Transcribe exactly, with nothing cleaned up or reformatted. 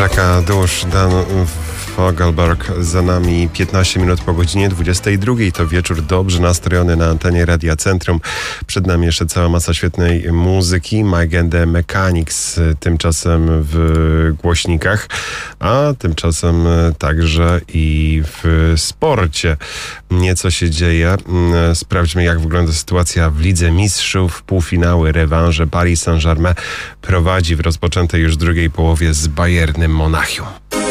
Rzeka dusz, Dan Fogelberg za nami. Piętnaście minut po godzinie dwudziestej drugiej. To wieczór dobrze nastrojony na antenie Radia Centrum. Przed nami jeszcze cała masa świetnej muzyki. Mike and the Mechanics tymczasem w głośnikach, a tymczasem także i w sporcie nieco się dzieje. Sprawdźmy, jak wygląda sytuacja w Lidze Mistrzów. Półfinały, rewanże. Paris Saint-Germain prowadzi w rozpoczętej już drugiej połowie z Bayernem Monachium.